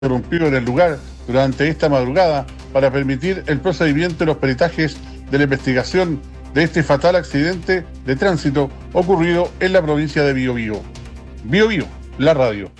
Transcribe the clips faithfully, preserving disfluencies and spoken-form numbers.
interrumpido en el lugar durante esta madrugada para permitir el procedimiento de los peritajes de la investigación de este fatal accidente de tránsito ocurrido en la provincia de Biobío. Biobío, la radio.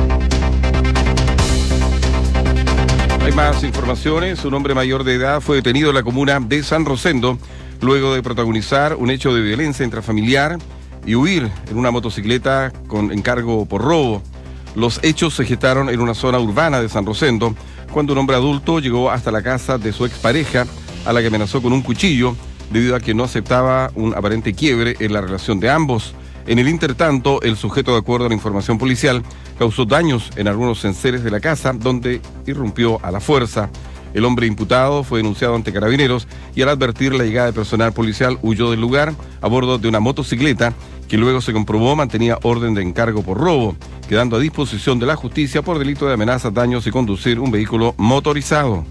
Hay más informaciones. Un hombre mayor de edad fue detenido en la comuna de San Rosendo luego de protagonizar un hecho de violencia intrafamiliar y huir en una motocicleta con encargo por robo. Los hechos se gestaron en una zona urbana de San Rosendo, cuando un hombre adulto llegó hasta la casa de su expareja, a la que amenazó con un cuchillo, debido a que no aceptaba un aparente quiebre en la relación de ambos. En el intertanto, el sujeto, de acuerdo a la información policial, causó daños en algunos enseres de la casa, donde irrumpió a la fuerza. El hombre imputado fue denunciado ante Carabineros y al advertir la llegada de personal policial huyó del lugar a bordo de una motocicleta que luego se comprobó mantenía orden de encargo por robo, quedando a disposición de la justicia por delito de amenazas, daños y conducir un vehículo motorizado.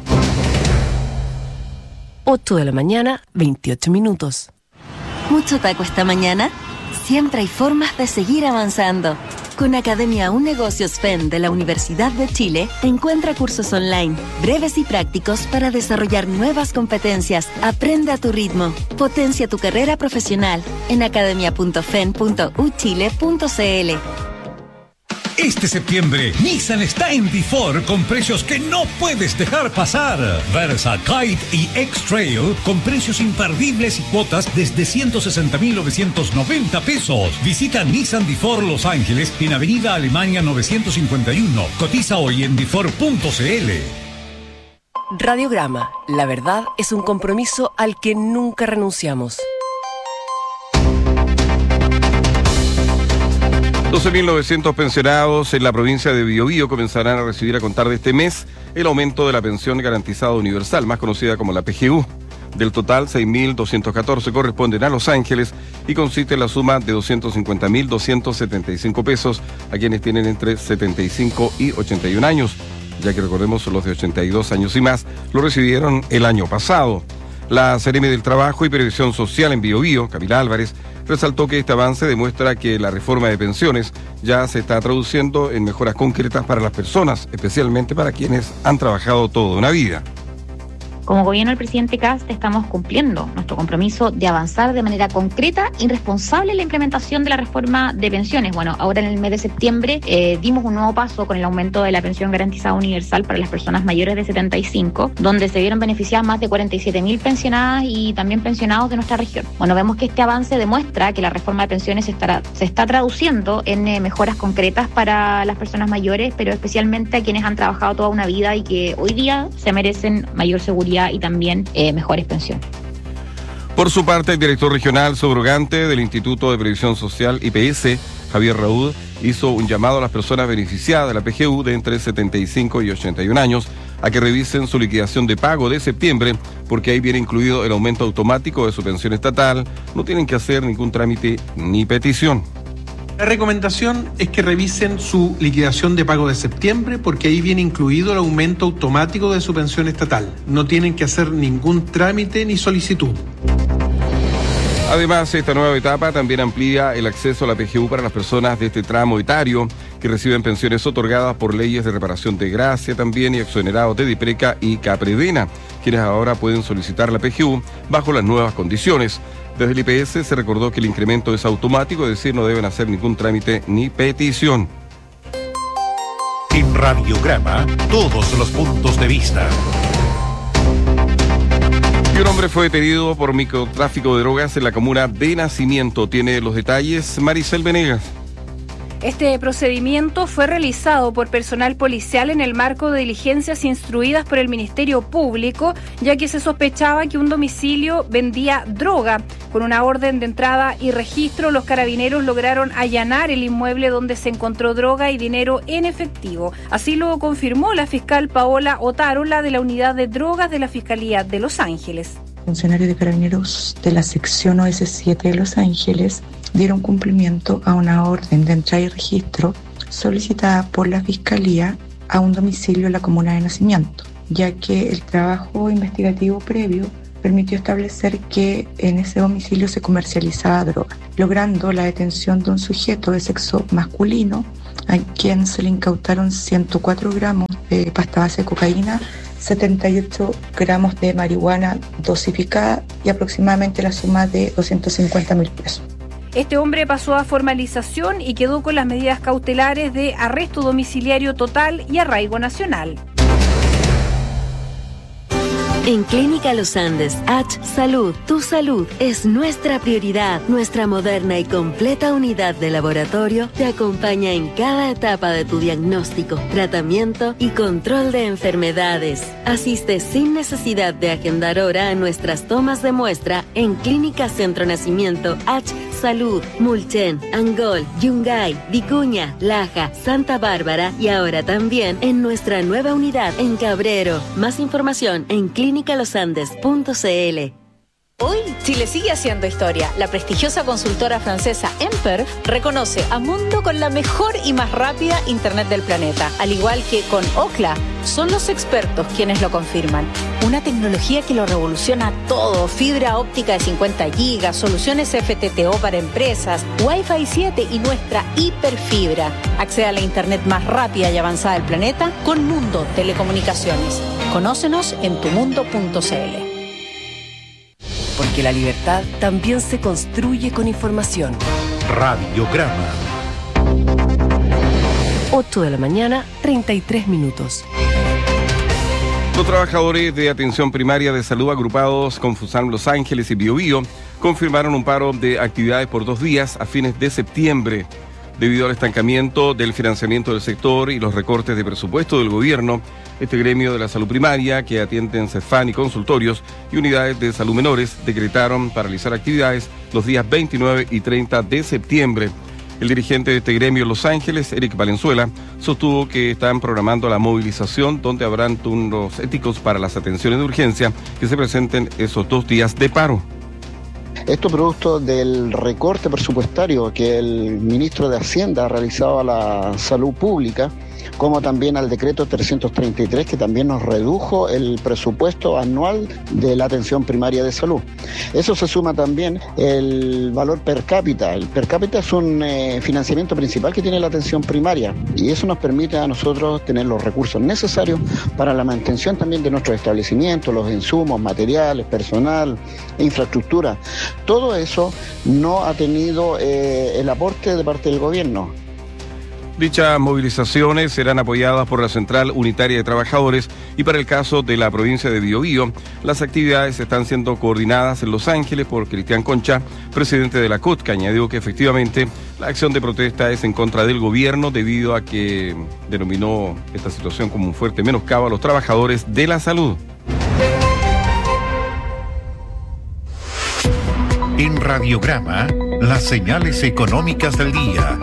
ocho de la mañana, veintiocho minutos. ¿Mucho taco esta mañana? Siempre hay formas de seguir avanzando. Con Academia Un Negocios F E N de la Universidad de Chile, encuentra cursos online, breves y prácticos para desarrollar nuevas competencias. Aprende a tu ritmo. Potencia tu carrera profesional en academia punto fen punto u chile punto c l. Este septiembre, Nissan está en Bifor con precios que no puedes dejar pasar. Versa, Kite y X-Trail con precios imperdibles y cuotas desde ciento sesenta mil novecientos noventa pesos. Visita Nissan Bifor Los Ángeles en Avenida Alemania novecientos cincuenta y uno. Cotiza hoy en bifor punto c l. Radiograma. La verdad es un compromiso al que nunca renunciamos. doce mil novecientos pensionados en la provincia de Biobío comenzarán a recibir a contar de este mes el aumento de la pensión garantizada universal, más conocida como la P G U. Del total, seis mil doscientos catorce corresponden a Los Ángeles y consiste en la suma de doscientos cincuenta mil doscientos setenta y cinco pesos a quienes tienen entre setenta y cinco y ochenta y un años, ya que recordemos los de ochenta y dos años y más lo recibieron el año pasado. La Seremi del Trabajo y Previsión Social en Biobío, Camila Álvarez, resaltó que este avance demuestra que la reforma de pensiones ya se está traduciendo en mejoras concretas para las personas, especialmente para quienes han trabajado toda una vida. Como gobierno del presidente Kast estamos cumpliendo nuestro compromiso de avanzar de manera concreta y responsable en la implementación de la reforma de pensiones. Bueno, ahora en el mes de septiembre eh, dimos un nuevo paso con el aumento de la pensión garantizada universal para las personas mayores de setenta y cinco, donde se vieron beneficiadas más de cuarenta y siete mil pensionadas y también pensionados de nuestra región. Bueno, vemos que este avance demuestra que la reforma de pensiones se, estará, se está traduciendo en eh, mejoras concretas para las personas mayores, pero especialmente a quienes han trabajado toda una vida y que hoy día se merecen mayor seguridad y también eh, mejores pensiones. Por su parte, el director regional subrogante del Instituto de Previsión Social I P S, Javier Raúd, hizo un llamado a las personas beneficiadas de la P G U de entre setenta y cinco y ochenta y un años a que revisen su liquidación de pago de septiembre, porque ahí viene incluido el aumento automático de su pensión estatal. No tienen que hacer ningún trámite ni petición. La recomendación es que revisen su liquidación de pago de septiembre porque ahí viene incluido el aumento automático de su pensión estatal. No tienen que hacer ningún trámite ni solicitud. Además, esta nueva etapa también amplía el acceso a la P G U para las personas de este tramo etario que reciben pensiones otorgadas por leyes de reparación de gracia también y exonerados de DIPRECA y CAPREDENA, quienes ahora pueden solicitar la P G U bajo las nuevas condiciones. Desde el I P S se recordó que el incremento es automático, es decir, no deben hacer ningún trámite ni petición. En Radiograma, todos los puntos de vista. Y un hombre fue detenido por microtráfico de drogas en la comuna de Nacimiento. Tiene los detalles Maricel Venegas. Este procedimiento fue realizado por personal policial en el marco de diligencias instruidas por el Ministerio Público, ya que se sospechaba que un domicilio vendía droga. Con una orden de entrada y registro, los carabineros lograron allanar el inmueble donde se encontró droga y dinero en efectivo. Así lo confirmó la fiscal Paola Otárola de la Unidad de Drogas de la Fiscalía de Los Ángeles. Funcionarios de Carabineros de la sección O S siete de Los Ángeles dieron cumplimiento a una orden de entrada y registro solicitada por la Fiscalía a un domicilio en la comuna de Nacimiento, ya que el trabajo investigativo previo permitió establecer que en ese domicilio se comercializaba droga, logrando la detención de un sujeto de sexo masculino a quien se le incautaron ciento cuatro gramos de pasta base de cocaína, setenta y ocho gramos de marihuana dosificada y aproximadamente la suma de doscientos cincuenta mil pesos. Este hombre pasó a formalización y quedó con las medidas cautelares de arresto domiciliario total y arraigo nacional. En Clínica Los Andes, H Salud, tu salud es nuestra prioridad. Nuestra moderna y completa unidad de laboratorio te acompaña en cada etapa de tu diagnóstico, tratamiento y control de enfermedades. Asiste sin necesidad de agendar hora a nuestras tomas de muestra en Clínica Centro Nacimiento H Salud, Mulchen, Angol, Yungay, Vicuña, Laja, Santa Bárbara y ahora también en nuestra nueva unidad en Cabrero. Más información en clínica los andes punto c l. Hoy, Chile sigue haciendo historia. La prestigiosa consultora francesa Emperf reconoce a Mundo con la mejor y más rápida Internet del planeta. Al igual que con Ookla, son los expertos quienes lo confirman. Una tecnología que lo revoluciona todo. Fibra óptica de cincuenta gigas, soluciones F T T O para empresas, Wi-Fi siete y nuestra hiperfibra. Accede a la Internet más rápida y avanzada del planeta con Mundo Telecomunicaciones. Conócenos en tu mundo punto c l. Porque la libertad también se construye con información. Radiograma. ocho de la mañana, treinta y tres minutos. Los trabajadores de atención primaria de salud agrupados con Fusan Los Ángeles y Biobío confirmaron un paro de actividades por dos días a fines de septiembre. Debido al estancamiento del financiamiento del sector y los recortes de presupuesto del gobierno, este gremio de la salud primaria, que atiende en CEFAN y consultorios y unidades de salud menores, decretaron paralizar actividades los días veintinueve y treinta de septiembre. El dirigente de este gremio en Los Ángeles, Eric Valenzuela, sostuvo que están programando la movilización donde habrán turnos éticos para las atenciones de urgencia que se presenten esos dos días de paro. Esto producto del recorte presupuestario que el ministro de Hacienda ha realizado a la salud pública, como también al decreto trescientos treinta y tres, que también nos redujo el presupuesto anual de la atención primaria de salud. Eso se suma también el valor per cápita. El per cápita es un eh, financiamiento principal que tiene la atención primaria y eso nos permite a nosotros tener los recursos necesarios para la mantención también de nuestros establecimientos, los insumos, materiales, personal, infraestructura. Todo eso no ha tenido eh, el aporte de parte del gobierno. Dichas movilizaciones serán apoyadas por la Central Unitaria de Trabajadores y para el caso de la provincia de Biobío, las actividades están siendo coordinadas en Los Ángeles por Cristian Concha, presidente de la C U T, que añadió que efectivamente la acción de protesta es en contra del gobierno debido a que denominó esta situación como un fuerte menoscabo a los trabajadores de la salud. En Radiograma, las señales económicas del día.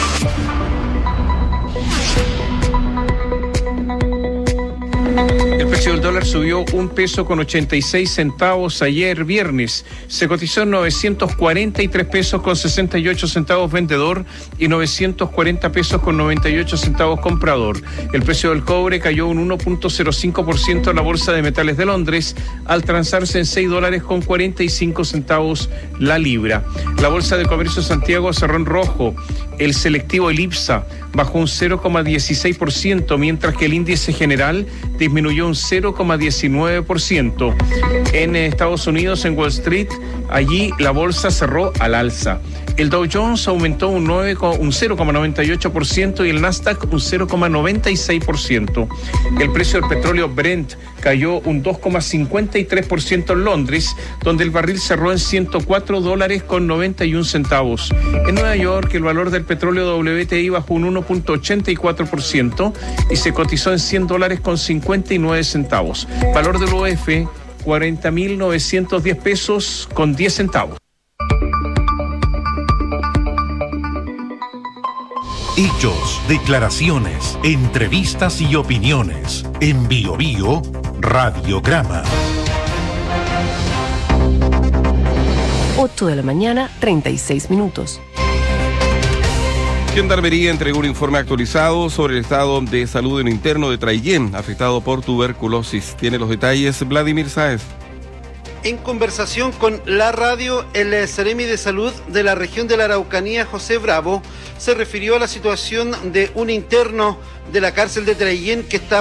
El precio del dólar subió un peso con ochenta y seis centavos ayer viernes. Se cotizó en novecientos cuarenta y tres pesos con sesenta y ocho centavos vendedor y novecientos cuarenta pesos con noventa y ocho centavos comprador. El precio del cobre cayó un uno punto cero cinco por ciento en la Bolsa de Metales de Londres al transarse en seis dólares con cuarenta y cinco centavos la libra. La Bolsa de Comercio de Santiago cerró en rojo. El selectivo Elipsa bajó un cero coma dieciséis por ciento, mientras que el índice general disminuyó un cero coma diecinueve por ciento. En Estados Unidos, en Wall Street, allí la bolsa cerró al alza. El Dow Jones aumentó un, nueve, un cero coma noventa y ocho por ciento y el Nasdaq un cero coma noventa y seis por ciento. El precio del petróleo Brent cayó un dos coma cincuenta y tres por ciento en Londres, donde el barril cerró en ciento cuatro dólares con noventa y un centavos. En Nueva York, el valor del petróleo W T I bajó un uno punto ochenta y cuatro por ciento y se cotizó en cien dólares con cincuenta y nueve centavos. Valor del U F, cuarenta mil novecientos diez pesos con diez centavos. Hechos, declaraciones, entrevistas y opiniones. En Biobío, Radiograma. ocho de la mañana, treinta y seis minutos. Gendarmería entregó un informe actualizado sobre el estado de salud en interno de Traillén, afectado por tuberculosis. Tiene los detalles Vladimir Sáez. En conversación con la radio, el Seremi de Salud de la región de la Araucanía, José Bravo, se refirió a la situación de un interno de la cárcel de Traillén que está